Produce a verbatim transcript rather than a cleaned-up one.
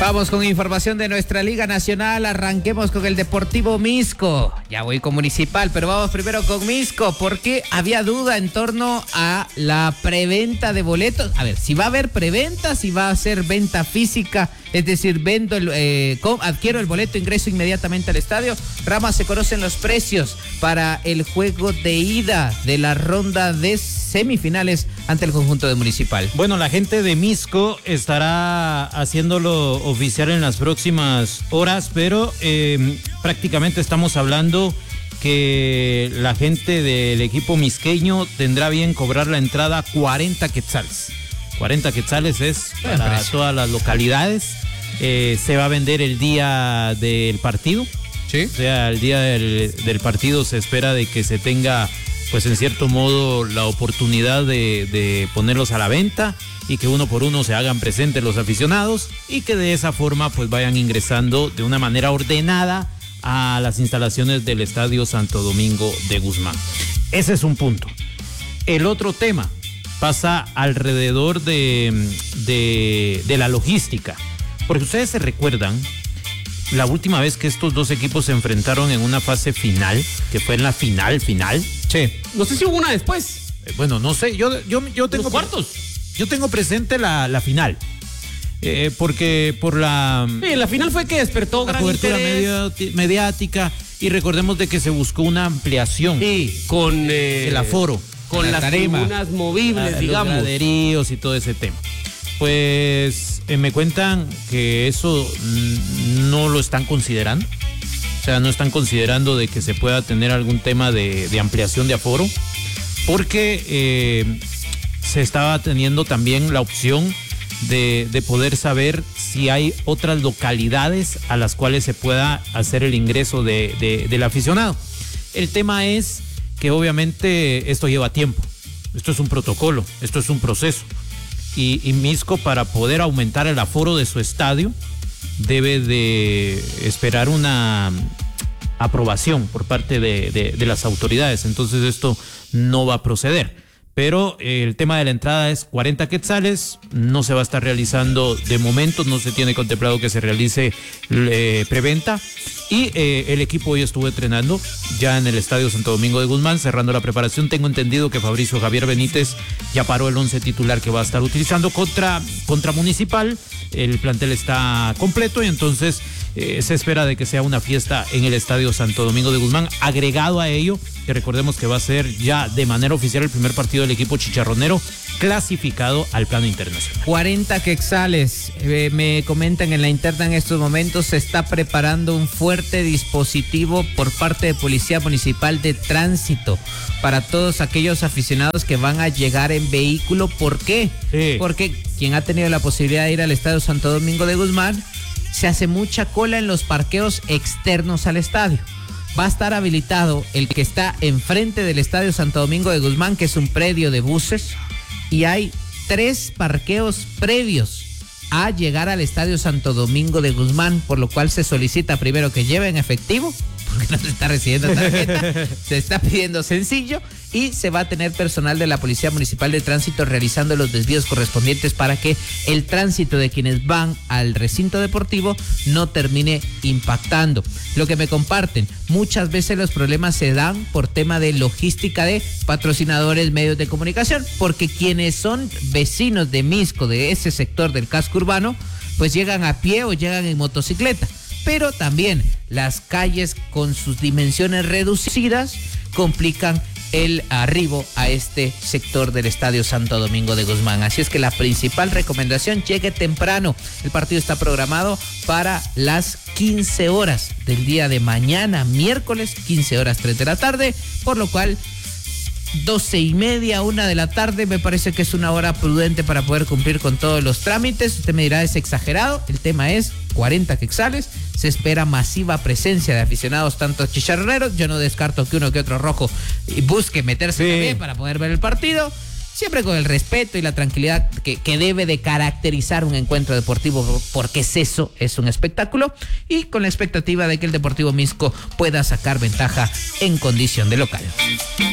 Vamos con información de nuestra Liga Nacional. Arranquemos con el Deportivo Misco. Ya voy con Municipal, pero vamos primero con Misco, porque había duda en torno a la preventa de boletos. A ver, si va a haber preventa, si va a ser venta física, es decir, vendo el, eh, adquiero el boleto, ingreso inmediatamente al estadio. Rama, se conocen los precios para el juego de ida de la ronda de semifinales ante el conjunto de Municipal. Bueno, la gente de Misco estará haciéndolo oficial en las próximas horas, pero eh, prácticamente estamos hablando que la gente del equipo misqueño tendrá bien cobrar la entrada cuarenta quetzales. cuarenta quetzales es para todas las localidades. Eh, se va a vender el día del partido. Sí. O sea, el día del, del partido se espera de que se tenga, pues en cierto modo, la oportunidad de, de ponerlos a la venta y que uno por uno se hagan presentes los aficionados y que de esa forma pues vayan ingresando de una manera ordenada a las instalaciones del Estadio Santo Domingo de Guzmán. Ese es un punto. El otro tema pasa alrededor de, de, de la logística, porque ustedes se recuerdan la última vez que estos dos equipos se enfrentaron en una fase final, que fue en la final, final. Sí. No sé si hubo una después. Eh, bueno, no sé, yo, yo, yo tengo... ¿Los cuartos? Yo tengo presente la, la final. Eh, porque por la... Sí, la final fue que despertó la gran cobertura interés. mediática, y recordemos de que se buscó una ampliación. Sí, con... Eh, el aforo. Con la las tarima. tribunas movibles, Los digamos. graderíos y todo ese tema. Pues eh, me cuentan que eso mm, no lo están considerando. O sea, no están considerando de que se pueda tener algún tema de, de ampliación de aforo, porque eh, se estaba teniendo también la opción de, de poder saber si hay otras localidades a las cuales se pueda hacer el ingreso de, de, del aficionado. El tema es que obviamente esto lleva tiempo, esto es un protocolo, esto es un proceso, y, y Misco, para poder aumentar el aforo de su estadio, debe de esperar una aprobación por parte de, de, de las autoridades. Entonces esto no va a proceder. Pero eh, el tema de la entrada es cuarenta quetzales, no se va a estar realizando de momento, no se tiene contemplado que se realice eh, preventa. Y eh, el equipo hoy estuvo entrenando ya en el Estadio Santo Domingo de Guzmán, cerrando la preparación. Tengo entendido que Fabricio Javier Benítez ya paró el once titular que va a estar utilizando contra, contra Municipal. El plantel está completo y entonces eh, se espera de que sea una fiesta en el Estadio Santo Domingo de Guzmán. Agregado a ello, que recordemos que va a ser ya de manera oficial el primer partido del equipo chicharronero clasificado al plano internacional. cuarenta quetzales. Eh, me comentan en la interna en estos momentos se está preparando un fuerte dispositivo por parte de Policía Municipal de Tránsito para todos aquellos aficionados que van a llegar en vehículo. ¿Por qué? Sí. Porque quien ha tenido la posibilidad de ir al Estadio Santo Domingo de Guzmán, se hace mucha cola en los parqueos externos al estadio. Va a estar habilitado el que está enfrente del Estadio Santo Domingo de Guzmán, que es un predio de buses, y hay tres parqueos previos a llegar al Estadio Santo Domingo de Guzmán, por lo cual se solicita primero que lleven efectivo, porque no se está recibiendo tarjeta, se está pidiendo sencillo, y se va a tener personal de la Policía Municipal de Tránsito realizando los desvíos correspondientes para que el tránsito de quienes van al recinto deportivo no termine impactando. Lo que me comparten, muchas veces los problemas se dan por tema de logística de patrocinadores, medios de comunicación, porque quienes son vecinos de Misco, de ese sector del casco urbano, pues llegan a pie o llegan en motocicleta. Pero también las calles con sus dimensiones reducidas complican el arribo a este sector del Estadio Santo Domingo de Guzmán. Así es que la principal recomendación, llegue temprano. El partido está programado para las quince horas del día de mañana, miércoles, quince horas tres de la tarde, por lo cual doce y media, una de la tarde, me parece que es una hora prudente para poder cumplir con todos los trámites. Usted me dirá, es exagerado. El tema es cuarenta quetzales. Se espera masiva presencia de aficionados, tanto chicharroneros. Yo no descarto que uno que otro rojo busque meterse sí. también para poder ver el partido. Siempre con el respeto y la tranquilidad que, que debe de caracterizar un encuentro deportivo, porque es eso, es un espectáculo, y con la expectativa de que el Deportivo Misco pueda sacar ventaja en condición de local.